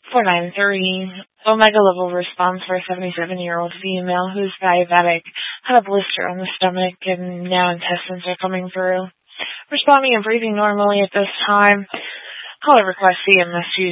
493. Omega level response for a 77-year-old female who's diabetic. Had a blister on the stomach and now intestines are coming through. Responding and breathing normally at this time. However, class CMS